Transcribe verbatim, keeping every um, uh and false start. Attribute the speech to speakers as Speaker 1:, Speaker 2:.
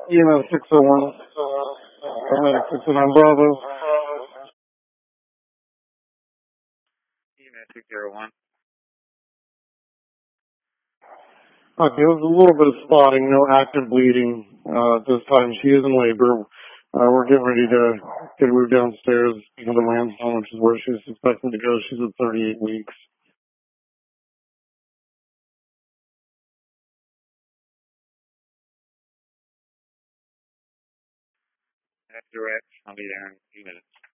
Speaker 1: E M S six oh one, paramedic six oh nine Bravo.
Speaker 2: E M S six oh one.
Speaker 1: Okay, it was a little bit of spotting, no active bleeding uh, at this time. She is in labor. Uh, we're getting ready to get her moved downstairs to the Lansdowne, which is where she's expecting to go. She's at thirty-eight weeks.
Speaker 2: That's direct. I'll be there in a few minutes.